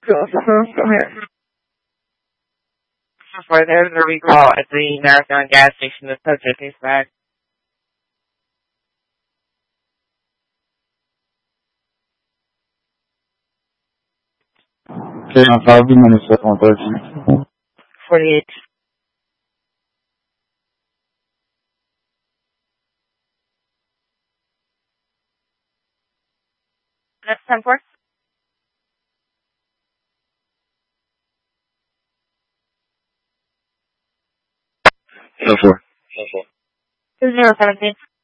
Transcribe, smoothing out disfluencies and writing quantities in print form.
Go ahead. For there's a recall at the Marathon gas station. The subject is back. Okay, I'm 5 minutes at 1:30. 48. That's 10-4. 10-4. 2017.